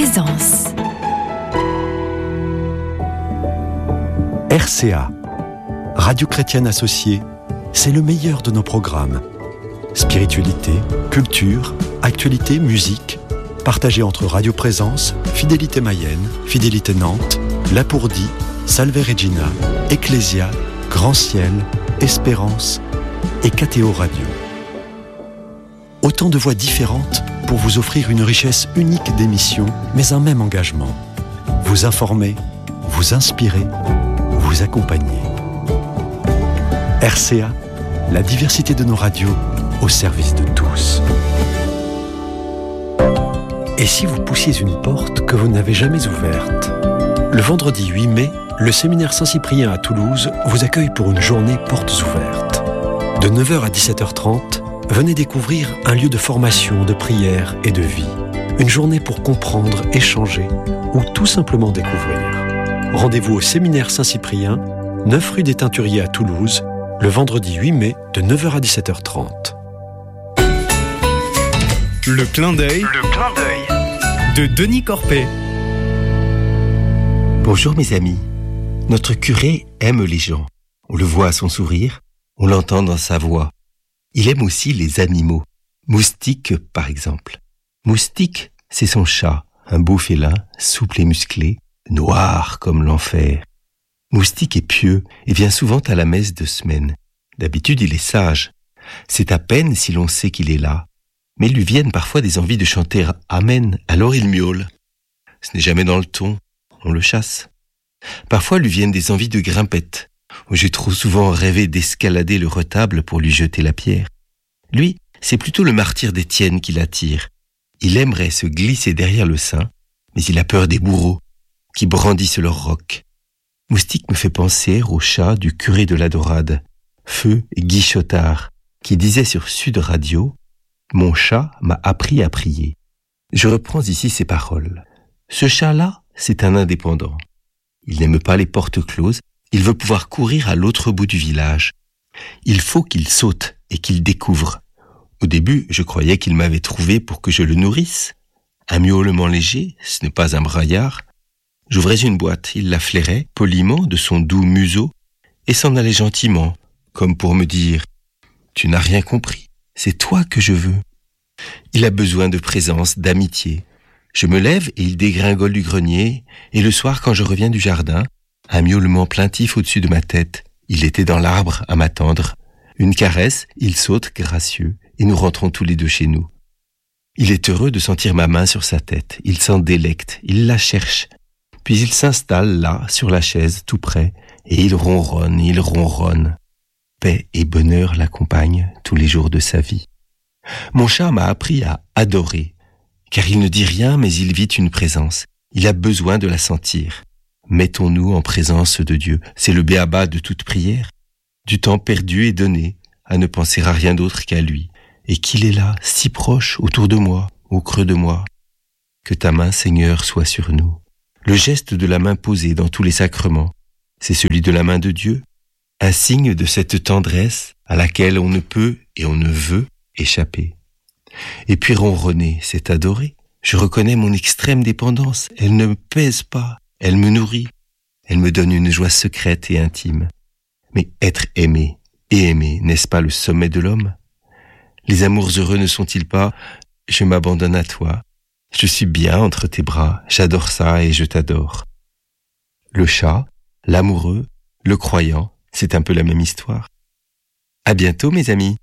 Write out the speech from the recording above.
Présence. RCA, Radio Chrétienne Associée, c'est le meilleur de nos programmes. Spiritualité, culture, actualité, musique, partagés entre Radio Présence, Fidélité Mayenne, Fidélité Nantes, Lapourdie, Salve Regina, Ecclésia, Grand Ciel, Espérance et KTO Radio. Autant de voix différentes pour vous offrir une richesse unique d'émissions, mais un même engagement. Vous informer, vous inspirer, vous accompagner. RCA, la diversité de nos radios au service de tous. Et si vous poussiez une porte que vous n'avez jamais ouverte ? Le vendredi 8 mai, le séminaire Saint-Cyprien à Toulouse vous accueille pour une journée portes ouvertes. De 9h à 17h30, venez découvrir un lieu de formation, de prière et de vie. Une journée pour comprendre, échanger ou tout simplement découvrir. Rendez-vous au séminaire Saint-Cyprien, 9 rue des Teinturiers à Toulouse, le vendredi 8 mai de 9h à 17h30. Le clin d'œil de Denis Corpet. Bonjour mes amis. Notre curé aime les gens. On le voit à son sourire, on l'entend dans sa voix. Il aime aussi les animaux. Moustique, par exemple. Moustique, c'est son chat, un beau félin, souple et musclé, noir comme l'enfer. Moustique est pieux et vient souvent à la messe de semaine. D'habitude, il est sage. C'est à peine si l'on sait qu'il est là. Mais lui viennent parfois des envies de chanter « Amen », alors il miaule. Ce n'est jamais dans le ton, on le chasse. Parfois lui viennent des envies de grimpette. J'ai trop souvent rêvé d'escalader le retable pour lui jeter la pierre. Lui, c'est plutôt le martyre d'Étienne qui l'attire. Il aimerait se glisser derrière le saint, mais il a peur des bourreaux, qui brandissent leurs rocs. Moustique me fait penser au chat du curé de la Dorade, Feu Guichotard, qui disait sur Sud Radio « Mon chat m'a appris à prier ». Je reprends ici ses paroles. Ce chat-là, c'est un indépendant. Il n'aime pas les portes closes, il veut pouvoir courir à l'autre bout du village. Il faut qu'il saute et qu'il découvre. Au début, je croyais qu'il m'avait trouvé pour que je le nourrisse. Un miaulement léger, ce n'est pas un braillard. J'ouvrais une boîte, il la flairait poliment de son doux museau et s'en allait gentiment, comme pour me dire « Tu n'as rien compris, c'est toi que je veux ». Il a besoin de présence, d'amitié. Je me lève et il dégringole du grenier, et le soir, quand je reviens du jardin, un miaulement plaintif au-dessus de ma tête. Il était dans l'arbre à m'attendre. Une caresse, il saute gracieux, et nous rentrons tous les deux chez nous. Il est heureux de sentir ma main sur sa tête. Il s'en délecte, il la cherche. Puis il s'installe là, sur la chaise, tout près, et il ronronne. Paix et bonheur l'accompagnent tous les jours de sa vie. Mon chat m'a appris à adorer, car il ne dit rien, mais il vit une présence. Il a besoin de la sentir. Mettons-nous en présence de Dieu. C'est le béaba de toute prière. Du temps perdu et donné, à ne penser à rien d'autre qu'à lui. Et qu'il est là, si proche, autour de moi, au creux de moi. Que ta main, Seigneur, soit sur nous. Le geste de la main posée dans tous les sacrements, c'est celui de la main de Dieu. Un signe de cette tendresse à laquelle on ne peut et on ne veut échapper. Et puis ronronner, c'est adorer. Je reconnais mon extrême dépendance. Elle ne me pèse pas. Elle me nourrit, elle me donne une joie secrète et intime. Mais être aimé et aimer, n'est-ce pas le sommet de l'homme ? Les amours heureux ne sont-ils pas « Je m'abandonne à toi, je suis bien entre tes bras, j'adore ça et je t'adore ». Le chat, l'amoureux, le croyant, c'est un peu la même histoire. À bientôt mes amis.